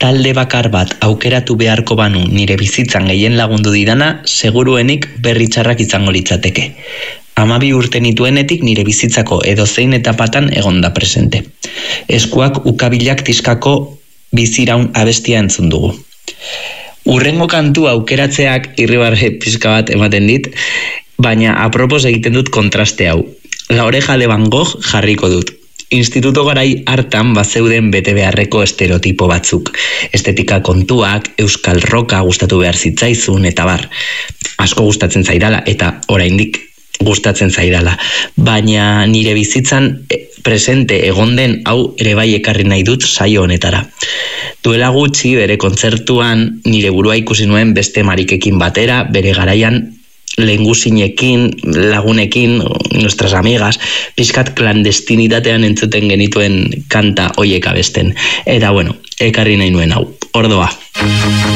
talde bakar bat aukeratu beharko banu nire bizitzan gehien lagundu didana, seguruenik berri txarrak izango litzateke. 12 urte nituenetik nire bizitzako edozein etapatan egonda presente. Eskuak ukabilak tiskako biziraun abestia entzun dugu. Urrengo kantu aukeratzeak irribarre pizka bat ematen dit, baina apropos egiten dut kontraste hau. La oreja de Van Gogh jarriko dut. Instituto garai hartan bazeuden bete beharreko estereotipo batzuk. Estetika kontuak, euskal roka gustatu behar zitzaizun, eta bar. Asko gustatzen zaidala, eta oraindik gustatzen zaidala. Baina nire bizitzan presente egon den hau ere bai ekarri nahi dut saio honetara. Duela gutxi bere kontzertuan nire burua ikusi nuen beste marikekin batera, bere garaian lehengusinekin, lagunekin, nuestras amigas, pizkat klandestinitatean entzuten genituen kanta hoiek abesten. Eta bueno, ekarri nahi nuen hau. Ordoa.